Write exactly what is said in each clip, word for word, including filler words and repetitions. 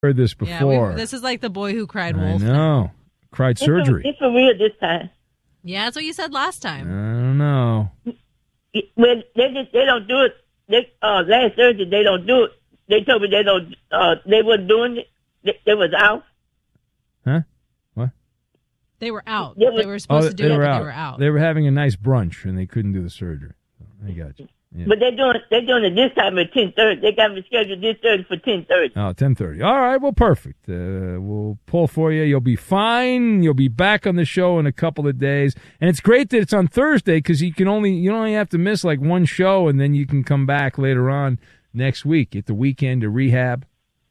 heard this before. Yeah, we, this is like the boy who cried wolf. I know. Cried It's surgery. For, it's for real this time. Yeah, that's what you said last time. I don't know. Well, they just they don't do it. They, uh, last Thursday they don't do it. They told me they don't. Uh, they weren't doing it. They, they was out. Huh? What? They were out. They, was, they were supposed oh, to do they it, were but out. they were out. They were having a nice brunch, and they couldn't do the surgery. I got you. Yeah. But they're doing they're doing it this time at ten thirty. They got me scheduled this Thursday for ten thirty. Oh, ten thirty. All right, well, perfect. Uh, we'll pull for you. You'll be fine. You'll be back on the show in a couple of days. And it's great that it's on Thursday because you can only you only have to miss like one show, and then you can come back later on next week. Get the weekend to rehab.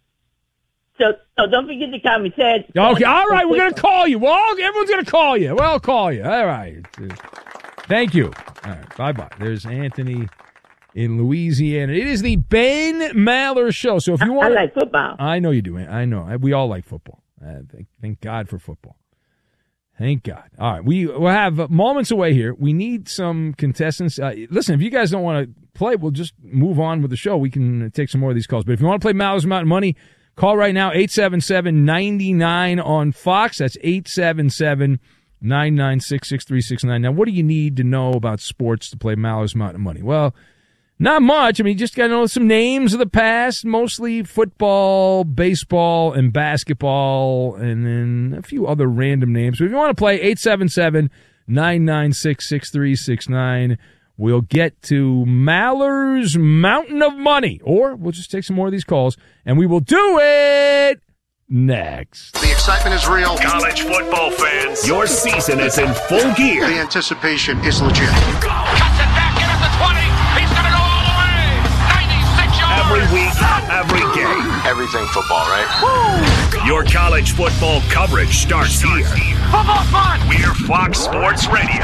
So, so don't forget to call me Saturday. Okay, all right, we're going to call you. Well, everyone's going to call you. Well, I'll call you. All right. Thank you. All right, bye-bye. There's Anthony in Louisiana. It is the Ben Maller Show. So if you want, I like football. I know you do. I know. We all like football. Uh, thank, thank God for football. Thank God. All right, we will have moments away here. We need some contestants. Uh, listen, if you guys don't want to play, we'll just move on with the show. We can take some more of these calls. But if you want to play Maller's Mountain Money, call right now, eight seven seven, nine nine on Fox. That's eight seven seven, nine nine six, six three six nine. Now, what do you need to know about sports to play Maller's Mountain Money? Well, not much. I mean, you just got to know some names of the past, mostly football, baseball, and basketball, and then a few other random names. So if you want to play, eight seven seven, nine nine six, six three six nine. We'll get to Maller's Mountain of Money, or we'll just take some more of these calls, and we will do it next. The excitement is real. College football fans, your season is in full gear. The anticipation is legit. Go! Cuts it back in at the twenty. He's going to go all the way. ninety-six yards. Every week, every game. Everything football, right? Woo! Your college football coverage starts here. Football fun. We're Fox Sports Radio.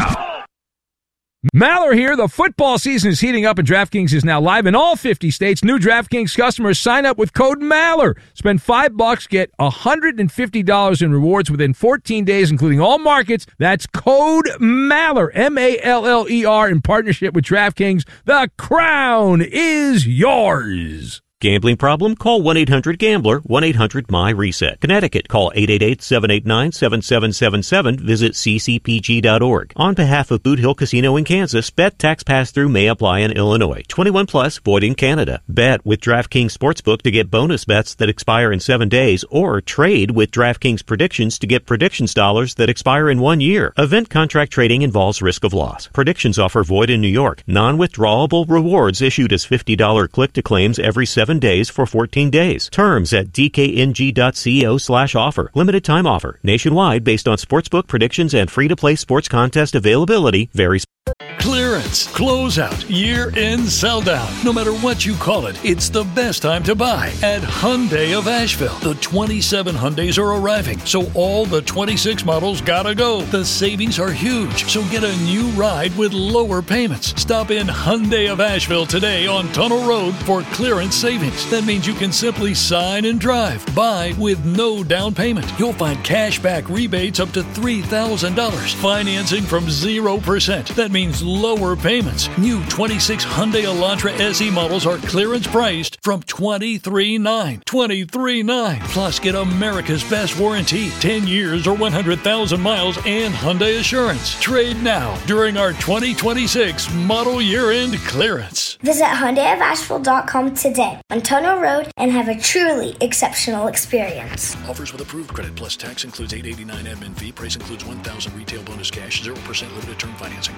Maller here. The football season is heating up, and DraftKings is now live in all fifty states. New DraftKings customers sign up with code Maller. Spend five bucks, get one hundred fifty dollars in rewards within fourteen days, including all markets. That's code Maller, M A L L E R, in partnership with DraftKings. The crown is yours. Gambling problem? Call one eight hundred gambler, one eight hundred my reset. Connecticut, call eight eight eight, seven eight nine, seven seven seven seven. Visit c c p g dot org. On behalf of Boot Hill Casino in Kansas, bet tax pass-through may apply in Illinois. twenty-one plus, void in Canada. Bet with DraftKings Sportsbook to get bonus bets that expire in seven days, or trade with DraftKings Predictions to get predictions dollars that expire in one year. Event contract trading involves risk of loss. Predictions offer void in New York. Non-withdrawable rewards issued as fifty dollars click-to-claims every seven days for fourteen days. Terms at d k n g dot co slash offer. Limited time offer. Nationwide based on sportsbook predictions and free-to-play sports contest availability varies. Clearance, closeout, year-end sell-down. No matter what you call it, it's the best time to buy at Hyundai of Asheville. The twenty-seven Hyundais are arriving, so all the twenty-six models gotta go. The savings are huge, so get a new ride with lower payments. Stop in Hyundai of Asheville today on Tunnel Road for clearance savings. That means you can simply sign and drive. Buy with no down payment. You'll find cash back rebates up to three thousand dollars. Financing from zero percent. That means lower payments. New twenty-six Hyundai Elantra S E models are clearance priced from twenty-three thousand nine hundred dollars. twenty-three thousand nine hundred dollars. Plus, get America's best warranty, ten years or one hundred thousand miles, and Hyundai Assurance. Trade now during our twenty twenty-six model year-end clearance. Visit Hyundai of Asheville dot com today on Tunnel Road and have a truly exceptional experience. Offers with approved credit plus tax includes eight hundred eighty-nine dollars admin fee. Price includes one thousand dollars retail bonus cash, zero percent limited term financing.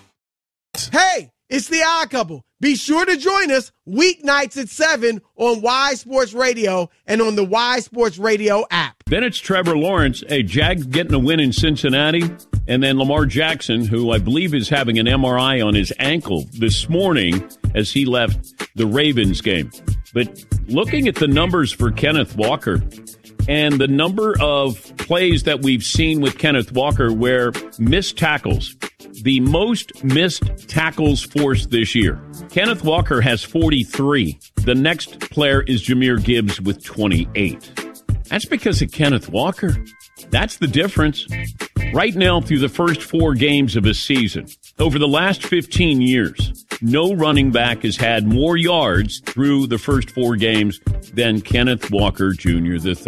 Hey, it's the Odd Couple. Be sure to join us weeknights at seven on Y Sports Radio and on the Y Sports Radio app. Then it's Trevor Lawrence, a Jags getting a win in Cincinnati, and then Lamar Jackson, who I believe is having an M R I on his ankle this morning as he left the Ravens game. But looking at the numbers for Kenneth Walker and the number of plays that we've seen with Kenneth Walker where missed tackles, the most missed tackles forced this year. Kenneth Walker has forty-three. The next player is Jahmyr Gibbs with twenty-eight. That's because of Kenneth Walker. That's the difference. Right now, through the first four games of a season, over the last fifteen years, no running back has had more yards through the first four games than Kenneth Walker Junior the third.